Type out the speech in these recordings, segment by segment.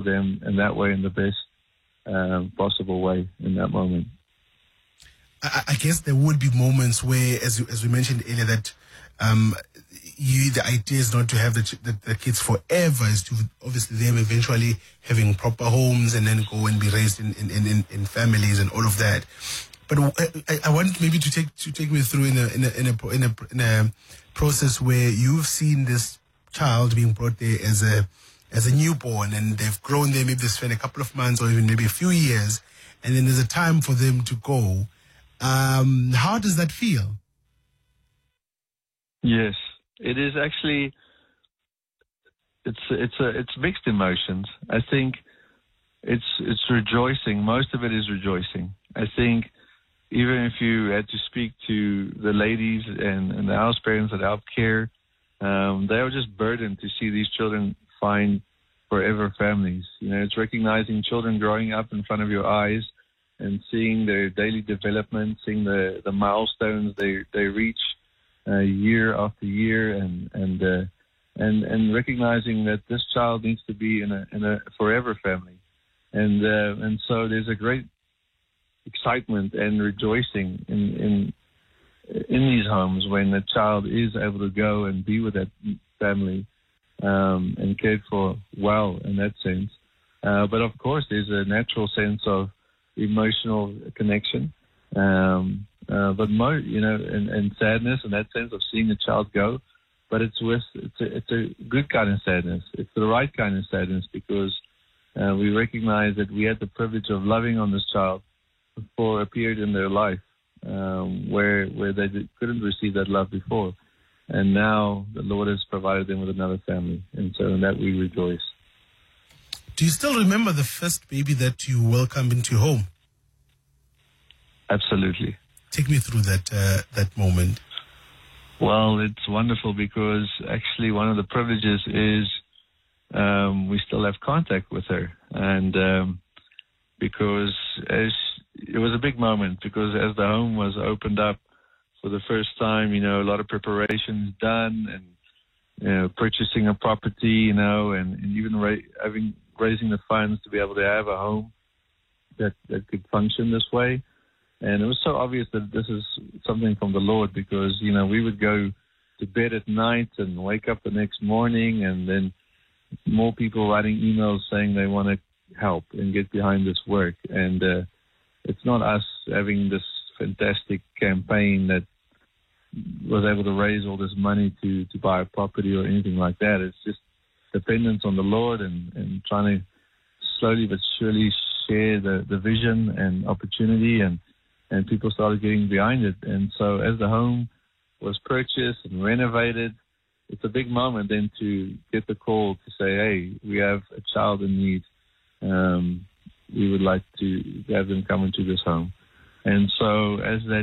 them in that way, in the best possible way in that moment. I guess there would be moments where, as we mentioned earlier, that the idea is not to have the kids forever, is to obviously them eventually having proper homes and then go and be raised in families and all of that. But I want maybe to take me through in a process where you've seen this child being brought there as a newborn, and they've grown there. Maybe they spend a couple of months or even maybe a few years, and then there's a time for them to go. How does that feel? Yes, it is actually. It's mixed emotions. I think it's rejoicing. Most of it is rejoicing. I think even if you had to speak to the ladies and the house parents that help care, they are just burdened to see these children find forever families. You know, it's recognizing children growing up in front of your eyes and seeing their daily development, seeing the milestones they reach year after year, and recognizing that this child needs to be in a forever family, and so there's a great excitement and rejoicing in these homes when the child is able to go and be with that family and cared for well in that sense. But of course, there's a natural sense of emotional connection, but more, and sadness in that sense of seeing a child go. But it's a good kind of sadness. It's the right kind of sadness because we recognize that we had the privilege of loving on this child for a period in their life where they couldn't receive that love before, and now the Lord has provided them with another family, and so in that we rejoice. Do you still remember the first baby that you welcomed into your home? Absolutely. Take me through that moment. Well, it's wonderful because actually one of the privileges is we still have contact with her, and because it was a big moment, because as the home was opened up for the first time, a lot of preparations done, and purchasing a property, and even raising the funds to be able to have a home that could function this way. And it was so obvious that this is something from the Lord, because, we would go to bed at night and wake up the next morning, and then more people writing emails saying they want to help and get behind this work. And it's not us having this fantastic campaign that was able to raise all this money to buy a property or anything like that. It's just dependence on the Lord and trying to slowly but surely share the vision and opportunity, and people started getting behind it. And so as the home was purchased and renovated, it's a big moment then to get the call to say, hey, we have a child in need. We would like to have them come into this home. And so as that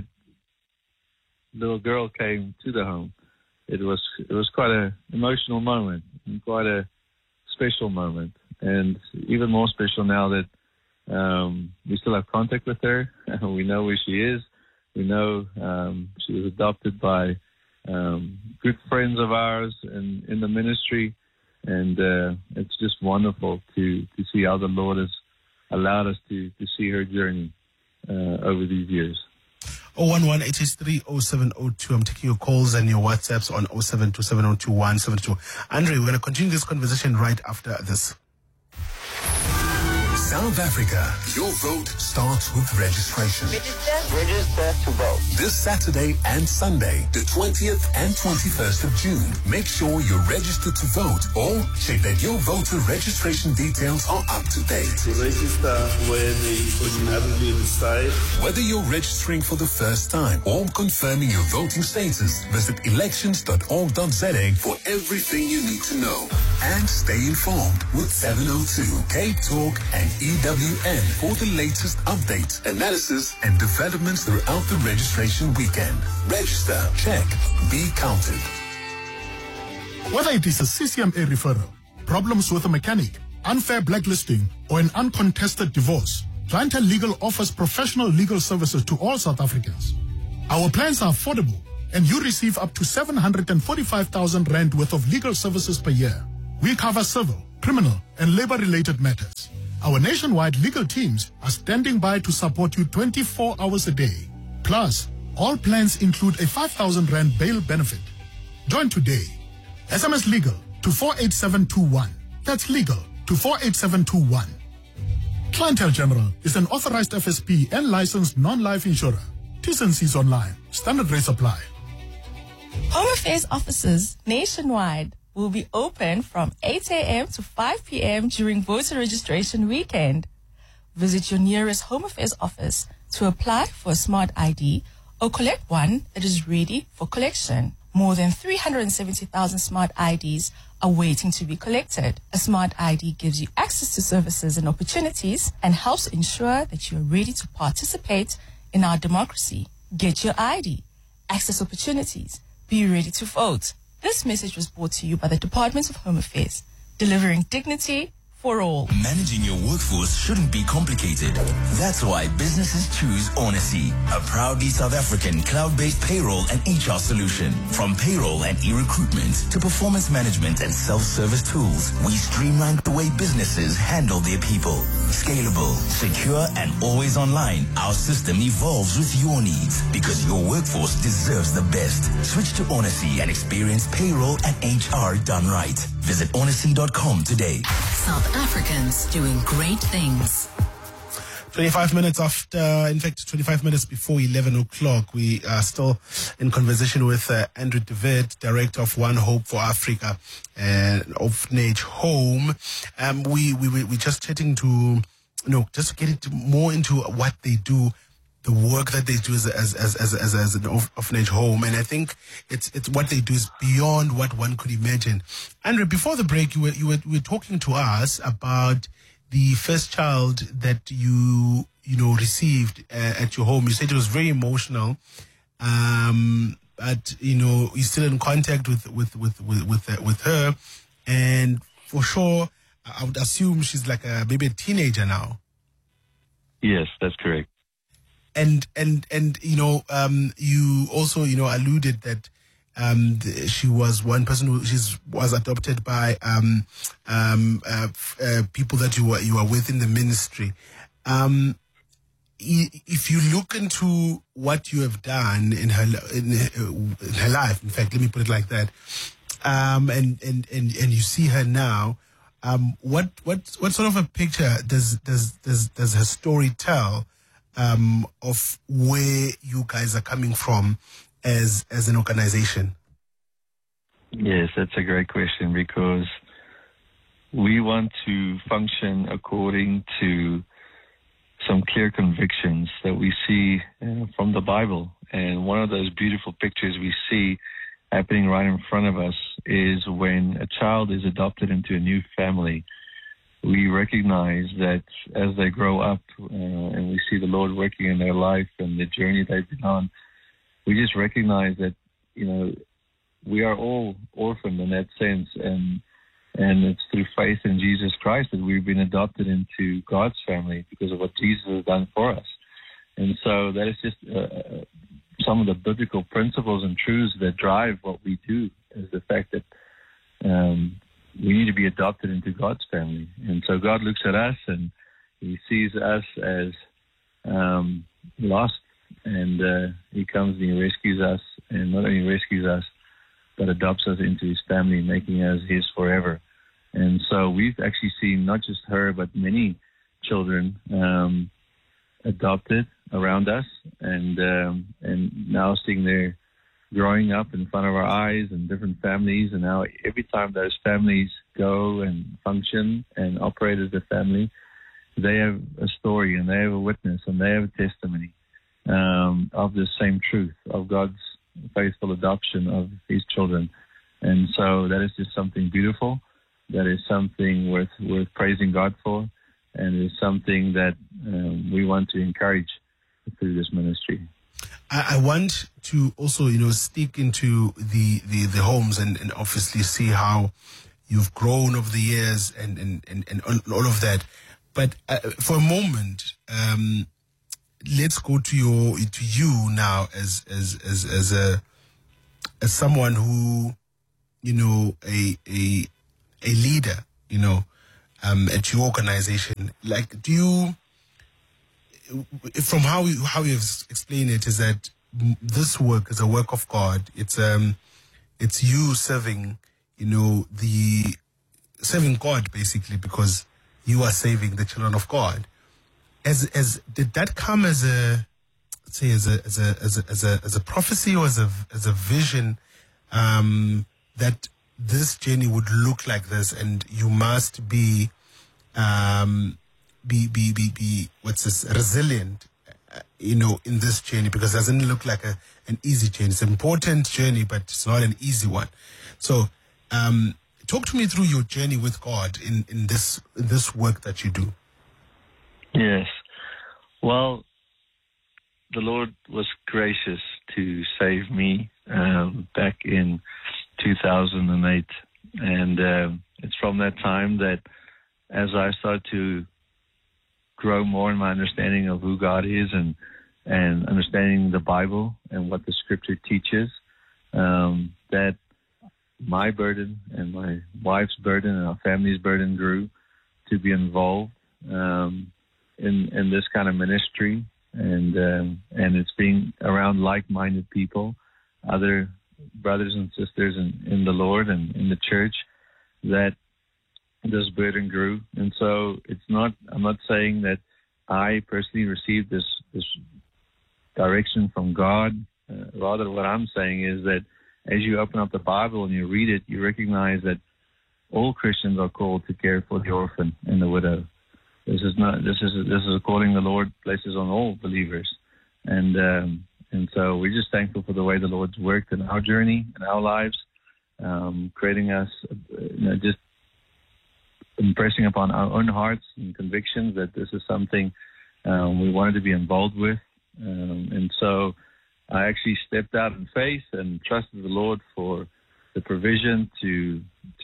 little girl came to the home, it was quite an emotional moment and quite a special moment. And even more special now that we still have contact with her. We know where she is. We know she was adopted by good friends of ours in the ministry. And it's just wonderful to see how the Lord has allowed us to see her journey over these years. 011-863-0702. I'm taking your calls and your WhatsApps on 0727022172. Andre, we're going to continue this conversation right after this. South Africa, your vote starts with registration. Register to vote. This Saturday and Sunday, the 20th and 21st of June. Make sure you're registered to vote or check that your voter registration details are up to date. To register where they ordinarily reside. Whether you're registering for the first time or confirming your voting status, visit elections.org.za for everything you need to know. And stay informed with 702, Cape Talk, and EWN for the latest updates, analysis, and developments throughout the registration weekend. Register, check, be counted. Whether it is a CCMA referral, problems with a mechanic, unfair blacklisting, or an uncontested divorce, Clientele Legal offers professional legal services to all South Africans. Our plans are affordable, and you receive up to 745,000 Rand worth of legal services per year. We cover civil, criminal and labor-related matters. Our nationwide legal teams are standing by to support you 24 hours a day. Plus, all plans include a 5,000 Rand bail benefit. Join today. SMS LEGAL to 48721. That's legal to 48721. Clientele General is an authorized FSP and licensed non-life insurer. T's and C's online. Standard rates apply. Home Affairs offices nationwide will be open from 8 a.m. to 5 p.m. during voter registration weekend. Visit your nearest Home Affairs office to apply for a smart ID or collect one that is ready for collection. More than 370,000 smart IDs are waiting to be collected. A smart ID gives you access to services and opportunities and helps ensure that you are ready to participate in our democracy. Get your ID, access opportunities, be ready to vote. This message was brought to you by the Department of Home Affairs, delivering dignity for all. Managing your workforce shouldn't be complicated. That's why businesses choose Onacy, a proudly South African cloud-based payroll and HR solution. From payroll and e-recruitment to performance management and self-service tools, we streamline the way businesses handle their people. Scalable, secure, and always online, our system evolves with your needs because your workforce deserves the best. Switch to Onacy and experience payroll and HR done right. Visit onacy.com today. South Africans doing great things. 25 minutes after, in fact, 25 minutes before 11 o'clock, we are still in conversation with Andrew de Wet, Director of One Hope for Africa and Orphanage Home. We're just chatting to, just getting more into what they do, the work that they do as an orphanage home. And I think it's what they do is beyond what one could imagine. Andrew, before the break, you were talking to us about the first child that you received at your home. You said it was very emotional, but you're still in contact with her, and for sure, I would assume she's like maybe a teenager now. Yes, that's correct. And you also alluded that she was one person who was adopted by people that you were with in the ministry. If you look into what you have done in her life, in fact, let me put it like that, and you see her now, what sort of a picture does her story tell of where you guys are coming from as an organization? Yes, that's a great question, because we want to function according to some clear convictions that we see from the Bible. And one of those beautiful pictures we see happening right in front of us is when a child is adopted into a new family. We recognize that as they grow up and we see the Lord working in their life and the journey they've been on, we just recognize that, we are all orphaned in that sense, and it's through faith in Jesus Christ that we've been adopted into God's family because of what Jesus has done for us. And so that is just some of the biblical principles and truths that drive what we do, is the fact that we need to be adopted into God's family. And so God looks at us and he sees us as lost, and he comes and he rescues us, and not only rescues us, but adopts us into his family, making us his forever. And so we've actually seen not just her, but many children adopted around us, and now seeing their growing up in front of our eyes and different families. And now every time those families go and function and operate as a family, they have a story and they have a witness and they have a testimony of the same truth of God's faithful adoption of his children. And so that is just something beautiful. That is something worth praising God for, and it is something that we want to encourage through this ministry. I want to also, stick into the homes and obviously see how you've grown over the years and all of that. But for a moment, let's go to you now as someone who, a leader, at your organization. Like, do you, from how you have explained it, is that this work is a work of God. It's you serving, serving God basically, because you are saving the children of God. Did that come as a prophecy or as a vision, that this journey would look like this, and you must be resilient, in this journey, because it doesn't look like an easy journey. It's an important journey, but it's not an easy one. So, talk to me through your journey with God in this work that you do. Yes. Well, the Lord was gracious to save me back in 2008. And it's from that time that as I started to grow more in my understanding of who God is and understanding the Bible and what the Scripture teaches, that my burden and my wife's burden and our family's burden grew to be involved in this kind of ministry, and it's being around like-minded people, other brothers and sisters in the Lord and in the church, that this burden grew. And so I'm not saying that I personally received this direction from God. Rather, what I'm saying is that as you open up the Bible and you read it, you recognize that all Christians are called to care for the orphan and the widow. This is a calling the Lord places on all believers. And so we're just thankful for the way the Lord's worked in our journey, in our lives, creating us, just impressing upon our own hearts and convictions that this is something we wanted to be involved with. And so I actually stepped out in faith and trusted the Lord for the provision to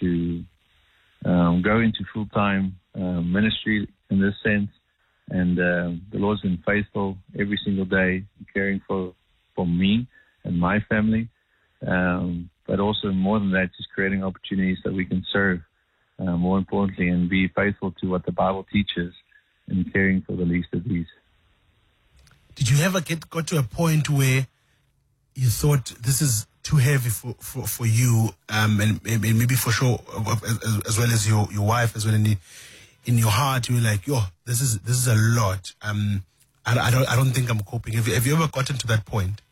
go into full-time ministry in this sense. And the Lord's been faithful every single day, caring for me and my family, but also more than that, just creating opportunities that we can serve, more importantly, and be faithful to what the Bible teaches and caring for the least of these. Did you ever got to a point where you thought this is too heavy for you, and maybe for sure, as well as your wife, as well in your heart, you were like, yo, this is a lot. I don't think I'm coping. Have you ever gotten to that point?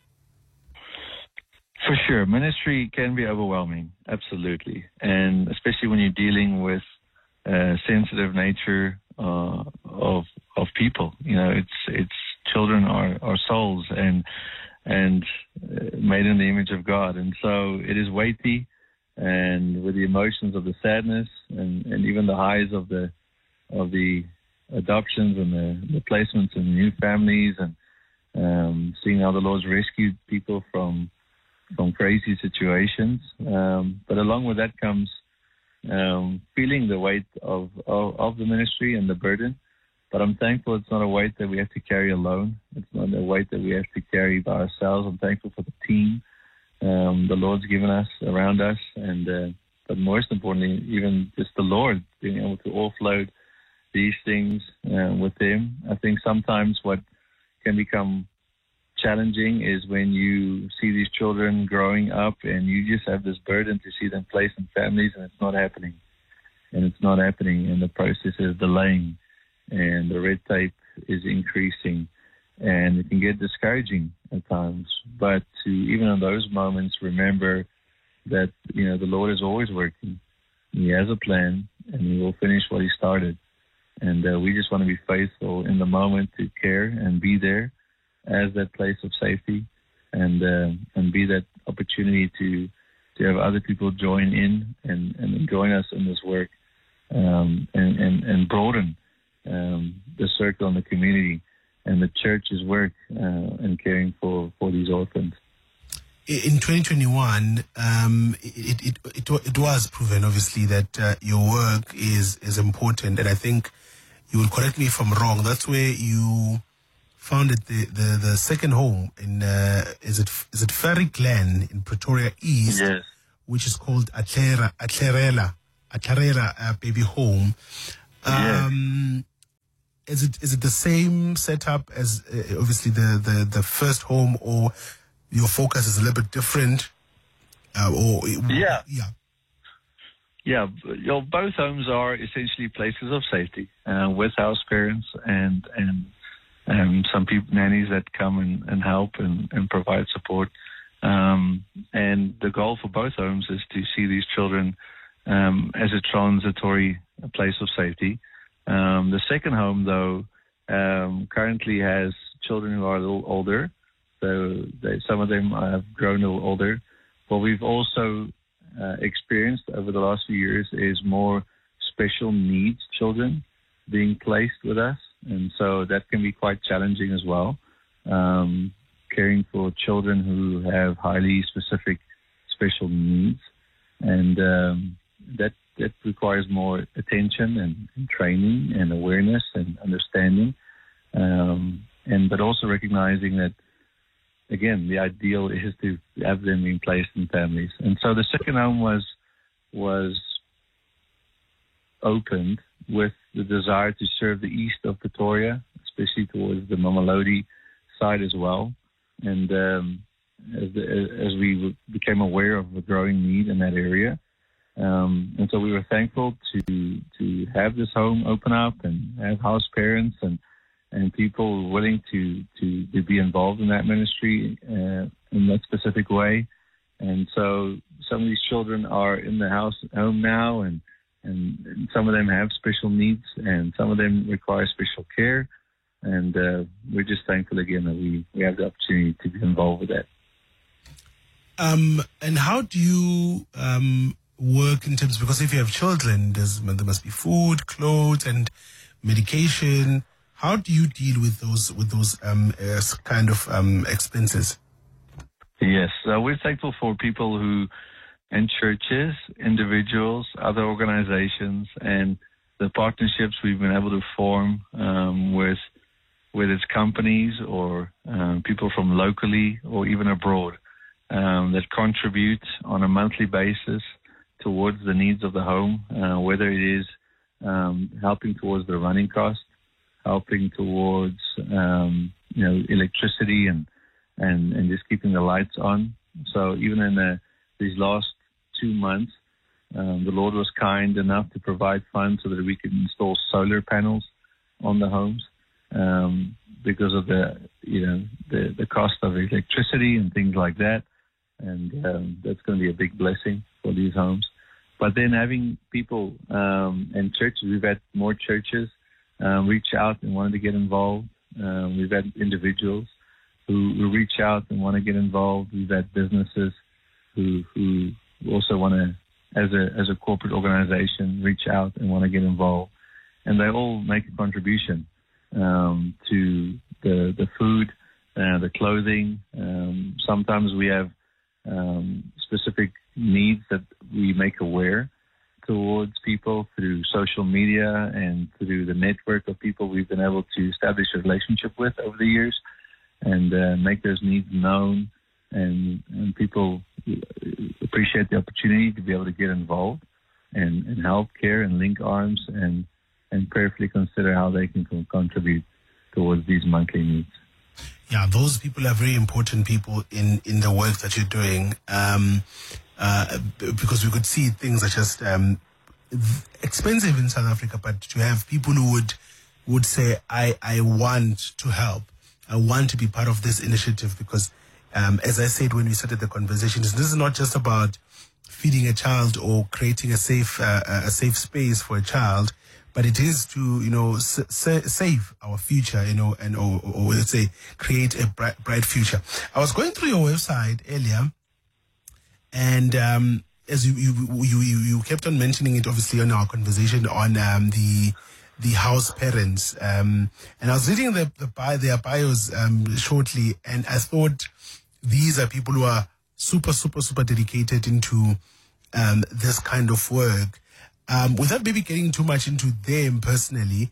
For sure. Ministry can be overwhelming, absolutely. And especially when you're dealing with sensitive nature of people. It's children are souls and made in the image of God. And so it is weighty, and with the emotions of the sadness and even the highs of the adoptions and the placements in new families, and seeing how the Lord's rescued people from crazy situations. But along with that comes feeling the weight of the ministry and the burden. But I'm thankful it's not a weight that we have to carry alone. It's not a weight that we have to carry by ourselves. I'm thankful for the team the Lord's given us around us, but most importantly, even just the Lord being able to offload these things with Him. I think sometimes what can become challenging is when you see these children growing up and you just have this burden to see them placed in families, and it's not happening. And the process is delaying, and the red tape is increasing, and it can get discouraging at times. But to, even in those moments, remember that, the Lord is always working. He has a plan, and He will finish what He started. And we just want to be faithful in the moment to care and be there as that place of safety, and be that opportunity to have other people join in and join us in this work, and broaden the circle in the community and the church's work in caring for these orphans. In 2021, it was proven, obviously, that your work is important, and I think you will correct me if I'm wrong. That's where you founded the second home in is it Ferry Glen in Pretoria East, yes, which is called Atlarela Baby Home. Is it the same setup as obviously the first home, or your focus is a little bit different? Both homes are essentially places of safety with house parents and some people, nannies that come and help and provide support. And the goal for both homes is to see these children as a transitory place of safety. The second home, though, currently has children who are a little older. So some of them have grown a little older. What we've also experienced over the last few years is more special needs children being placed with us. And so that can be quite challenging as well, caring for children who have highly specific special needs. And that requires more attention and training and awareness and understanding. But also recognizing that, again, the ideal is to have them being placed in families. And so the second home was opened with the desire to serve the east of Pretoria, especially towards the Mamelodi side as well. And as we became aware of the growing need in that area, and so we were thankful to have this home open up and have house parents and people willing to be involved in that ministry in that specific way. And so some of these children are in the home now, and some of them have special needs, and some of them require special care. And we're just thankful again that we have the opportunity to be involved with that. And how do you work in terms, because if you have children, there must be food, clothes, and medication. How do you deal with those kind of expenses? Yes, we're thankful for people and churches, individuals, other organizations, and the partnerships we've been able to form with its companies or people from locally or even abroad that contribute on a monthly basis towards the needs of the home, whether it is helping towards the running costs, helping towards electricity and just keeping the lights on. So even in these last 2 months, the Lord was kind enough to provide funds so that we could install solar panels on the homes because of the cost of electricity and things like that. And that's going to be a big blessing for these homes. But then having people and churches, we've had more churches reach out and wanted to get involved. We've had individuals who reach out and want to get involved. We've had businesses who also want to, as a corporate organization, reach out and want to get involved. And they all make a contribution to the food, the clothing. Sometimes we have specific needs that we make aware towards people through social media and through the network of people we've been able to establish a relationship with over the years, and make those needs known. And people appreciate the opportunity to be able to get involved and help, care, and link arms and prayerfully consider how they can contribute towards these monthly needs. Yeah, those people are very important people in the work that you're doing, because we could see things are just expensive in South Africa, but to have people who would say, I want to help, I want to be part of this initiative, because as I said when we started the conversation, this is not just about feeding a child or creating a safe space for a child, but it is to save our future, and or let's say create a bright future. I was going through your website earlier, and as you kept on mentioning it, obviously, on our conversation on the house parents, and I was reading their bios shortly, and I thought these are people who are super, super, super dedicated into this kind of work. Without maybe getting too much into them personally,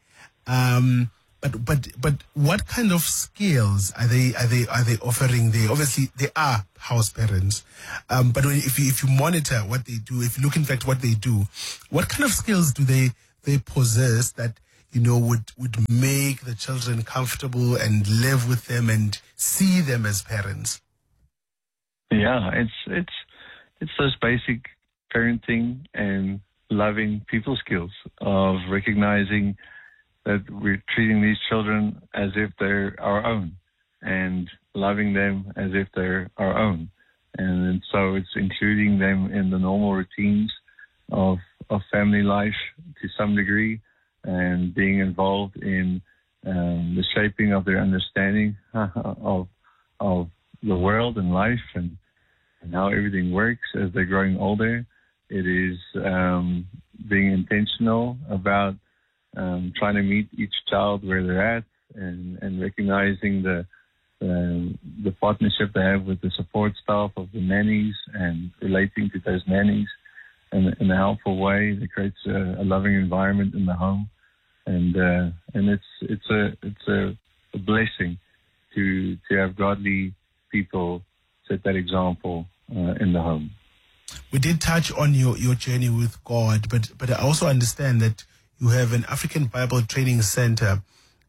but what kind of skills are they offering there? Obviously, they are house parents, but if you monitor what they do, if you look in fact what they do, what kind of skills do they they possess that, would make the children comfortable and live with them and see them as parents? Yeah, it's those basic parenting and loving people skills of recognizing that we're treating these children as if they're our own and loving them as if they're our own. And so it's including them in the normal routines of family life to some degree, and being involved in the shaping of their understanding of the world and life and how everything works as they're growing older. It is being intentional about trying to meet each child where they're at and recognizing the partnership they have with the support staff of the nannies and relating to those nannies in a helpful way that creates a loving environment in the home. And it's a blessing to have godly people set that example in the home. We did touch on your journey with God, but I also understand that you have an African Bible Training Center,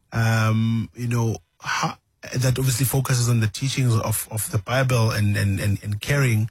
that obviously focuses on the teachings of the Bible and caring,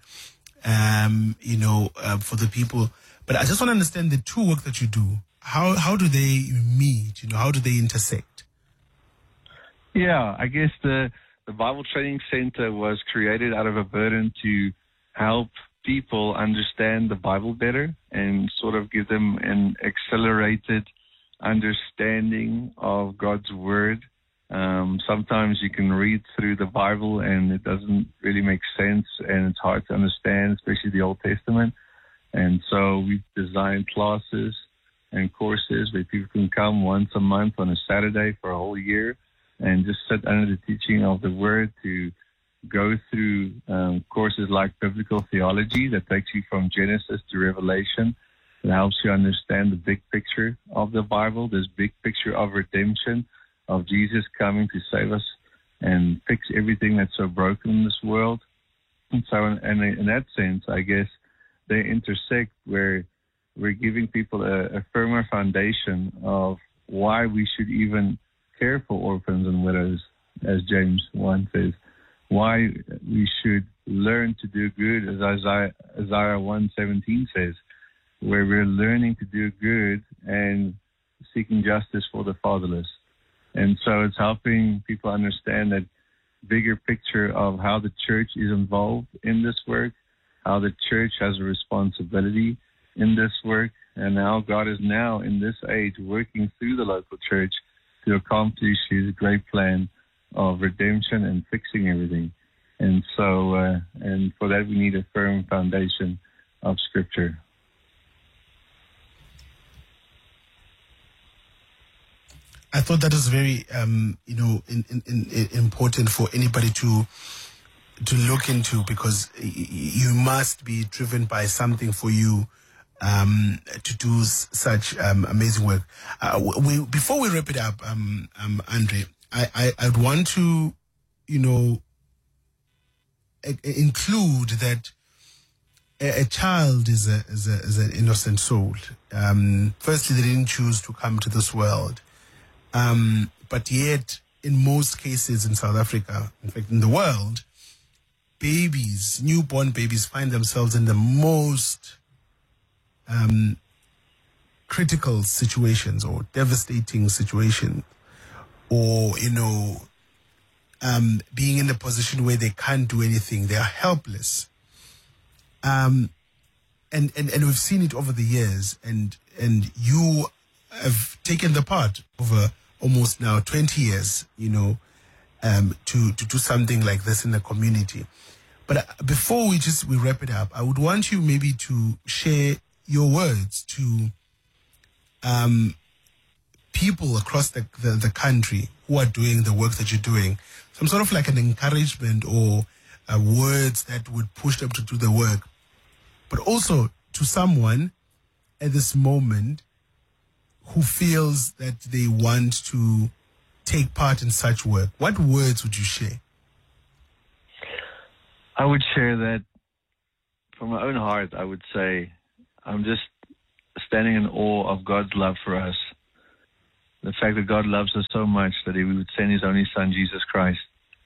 for the people. But I just want to understand the two work that you do. How do they meet? How do they intersect? Yeah, I guess the Bible Training Center was created out of a burden to help people understand the Bible better and sort of give them an accelerated understanding of God's Word. Sometimes you can read through the Bible and it doesn't really make sense and it's hard to understand, especially the Old Testament. And so we've designed classes and courses where people can come once a month on a Saturday for a whole year and just sit under the teaching of the Word to go through courses like biblical theology that takes you from Genesis to Revelation. It helps you understand the big picture of the Bible, this big picture of redemption, of Jesus coming to save us and fix everything that's so broken in this world. And so in that sense, I guess they intersect where we're giving people a firmer foundation of why we should even care for orphans and widows, as James 1 says, why we should learn to do good, as Isaiah 1:17 says, where we're learning to do good and seeking justice for the fatherless. And so it's helping people understand that bigger picture of how the church is involved in this work, how the church has a responsibility in this work, and how God is now in this age working through the local church to accomplish his great plan of redemption and fixing everything. And so, and for that we need a firm foundation of Scripture. I thought that was very, important for anybody to look into, because you must be driven by something for you to do such amazing work. Before we wrap it up, Andre, I'd want to, include that a child is an innocent soul. Firstly, they didn't choose to come to this world. But yet, in most cases in South Africa, in fact, in the world, babies, newborn babies, find themselves in the most critical situations or devastating situations, or, being in a position where they can't do anything. They are helpless. And we've seen it over the years, and you have taken the part over almost now 20 years, to do something like this in the community. But before we wrap it up, I would want you maybe to share your words to people across the country who are doing the work that you're doing. Some sort of like an encouragement or words that would push them to do the work. But also to someone at this moment who feels that they want to take part in such work. What words would you share? I would share that from my own heart. I would say I'm just standing in awe of God's love for us. The fact that God loves us so much that He would send His only Son, Jesus Christ.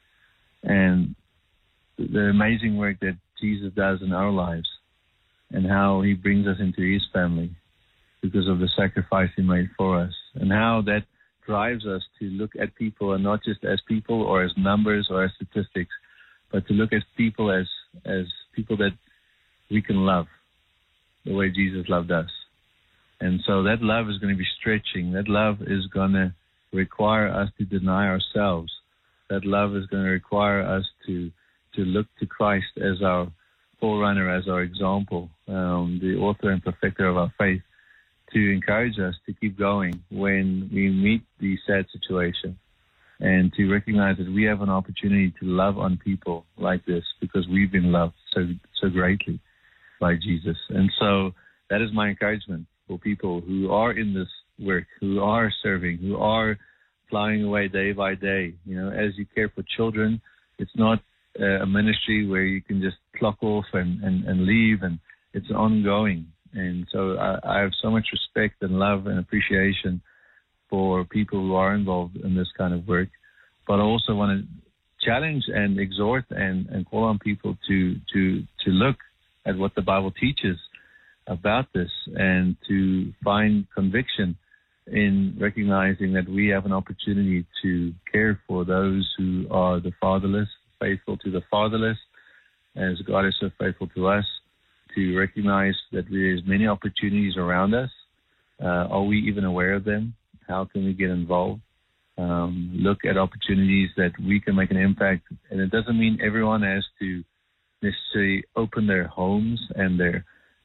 And the amazing work that Jesus does in our lives and how He brings us into His family because of the sacrifice He made for us, and how that drives us to look at people, and not just as people or as numbers or as statistics, but to look at people as people that we can love the way Jesus loved us. And so that love is going to be stretching. That love is going to require us to deny ourselves. That love is going to require us to look to Christ as our forerunner, as our example, the author and perfecter of our faith, to encourage us to keep going when we meet the sad situation, and to recognize that we have an opportunity to love on people like this because we've been loved so greatly by Jesus. And so that is my encouragement for people who are in this work, who are serving, who are plowing away day by day. You know, as you care for children, it's not a ministry where you can just clock off and leave, and it's ongoing. And so I have so much respect and love and appreciation for people who are involved in this kind of work. But I also want to challenge and exhort and call on people to look at what the Bible teaches about this, and to find conviction in recognizing that we have an opportunity to care for those who are the fatherless, faithful to the fatherless, as God is so faithful to us, to recognize that there's many opportunities around us. Are we even aware of them? How can we get involved? Look at opportunities that we can make an impact. And it doesn't mean everyone has to necessarily open their homes and their,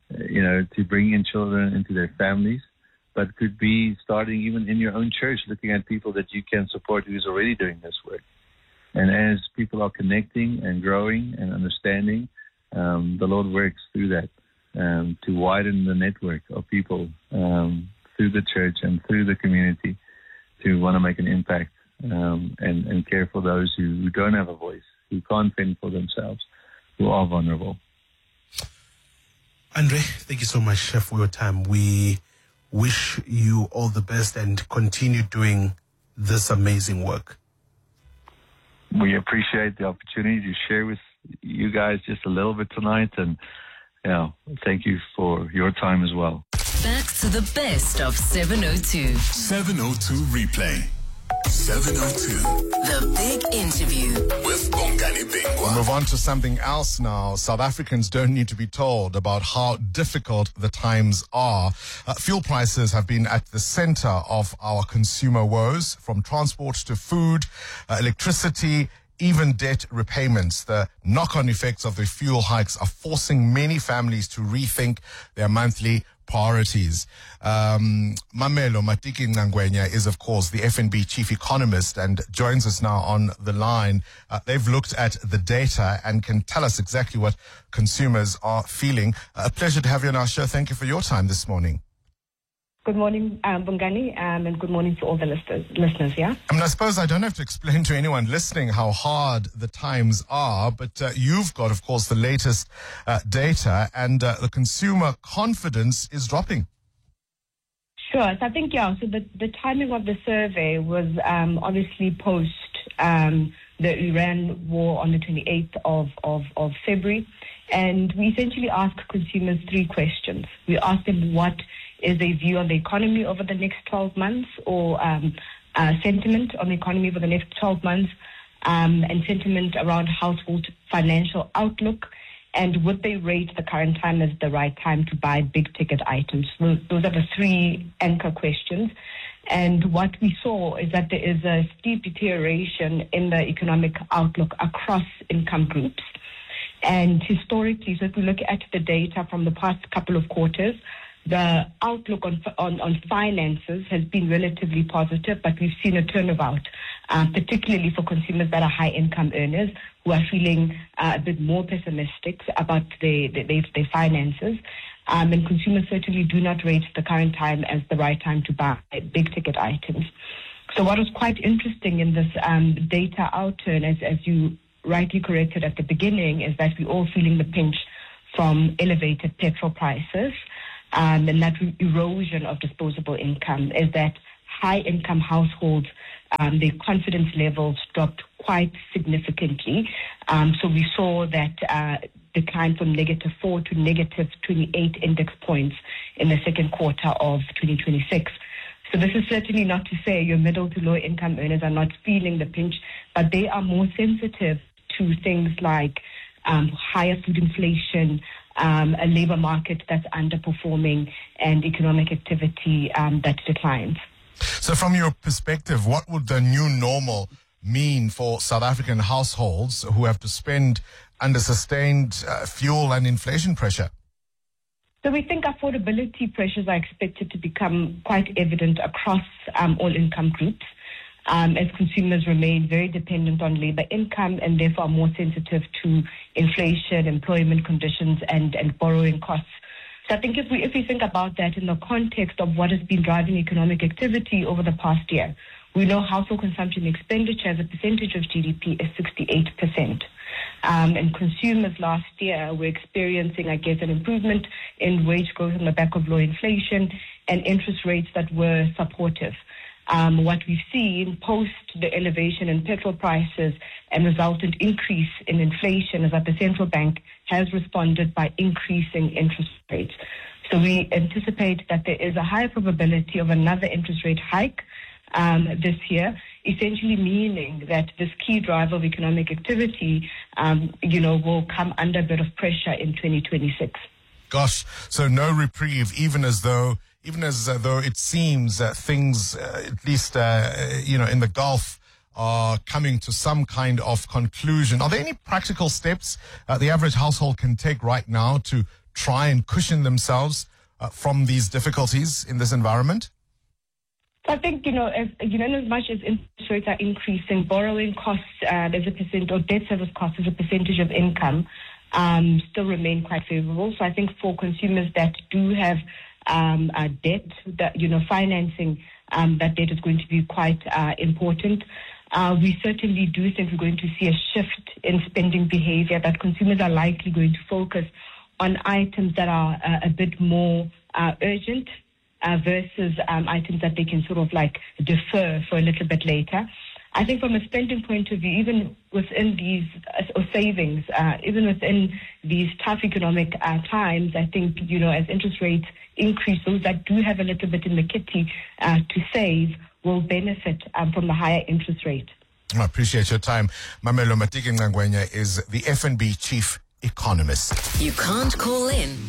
to bring in children into their families, but could be starting even in your own church, looking at people that you can support who's already doing this work. And as people are connecting and growing and understanding, the Lord works through that to widen the network of people through the church and through the community to want to make an impact and care for those who don't have a voice, who can't fend for themselves, who are vulnerable. Andre, thank you so much for your time. We wish you all the best and continue doing this amazing work. We appreciate the opportunity to share with you guys just a little bit tonight, and thank you for your time as well. Back to the best of 702. 702 replay. 702. The big interview with Bongani Bingwa. We'll move on to something else now. South Africans don't need to be told about how difficult the times are. Fuel prices have been at the center of our consumer woes, from transport to food, electricity, even debt repayments. The knock-on effects of the fuel hikes are forcing many families to rethink their monthly priorities. Mamelo Matiki Ngangwenya is, of course, the FNB chief economist and joins us now on the line. They've looked at the data and can tell us exactly what consumers are feeling. A pleasure to have you on our show. Thank you for your time this morning. Good morning, Bongani, and good morning to all the listeners, yeah? I suppose I don't have to explain to anyone listening how hard the times are, but you've got, of course, the latest data, and the consumer confidence is dropping. Sure. So I think, so the timing of the survey was obviously post the Iran war on the 28th of February, and we essentially asked consumers three questions. We asked them what is a view on the economy over the next 12 months, or sentiment on the economy over the next 12 months, and sentiment around household financial outlook, and would they rate the current time as the right time to buy big-ticket items? Those are the three anchor questions. And what we saw is that there is a steep deterioration in the economic outlook across income groups. And historically, so if we look at the data from the past couple of quarters, the outlook on finances has been relatively positive, but we've seen a turnabout, particularly for consumers that are high-income earners who are feeling a bit more pessimistic about their finances. And consumers certainly do not rate the current time as the right time to buy big-ticket items. So what was quite interesting in this data outturn, as you rightly corrected at the beginning, is that we're all feeling the pinch from elevated petrol prices. and that erosion of disposable income, is that high-income households, their confidence levels dropped quite significantly. So we saw that decline from -4 to -28 index points in the second quarter of 2026. So this is certainly not to say your middle to low income earners are not feeling the pinch, but they are more sensitive to things like higher food inflation, a labor market that's underperforming, and economic activity that declines. So from your perspective, what would the new normal mean for South African households who have to spend under sustained fuel and inflation pressure? So we think affordability pressures are expected to become quite evident across all income groups as consumers remain very dependent on labor income and therefore are more sensitive to inflation, employment conditions, and borrowing costs. So I think if we think about that in the context of what has been driving economic activity over the past year, we know household consumption expenditure as a percentage of GDP is 68%. And consumers last year were experiencing, I guess, an improvement in wage growth on the back of low inflation and interest rates that were supportive. What we've seen post the elevation in petrol prices and resultant increase in inflation is that the central bank has responded by increasing interest rates. So we anticipate that there is a high probability of another interest rate hike this year, essentially meaning that this key driver of economic activity, will come under a bit of pressure in 2026. Gosh, so no reprieve, even as though it seems that things, at least, in the Gulf, are coming to some kind of conclusion. Are there any practical steps the average household can take right now to try and cushion themselves from these difficulties in this environment? I think, as much as interest rates are increasing, borrowing costs as a percent, or debt service costs as a percentage of income still remain quite favorable. So I think for consumers that do have debt, that, financing that debt is going to be quite important. We certainly do think we're going to see a shift in spending behavior, that consumers are likely going to focus on items that are a bit more urgent versus items that they can sort of like defer for a little bit later. I think from a spending point of view, even within these, or savings, even within these tough economic times, I think, as interest rates increase, those that do have a little bit in the kitty to save will benefit from the higher interest rate. I appreciate your time. Mamelo Matiki Ngangwenya is the FNB Chief Economist. You can't call in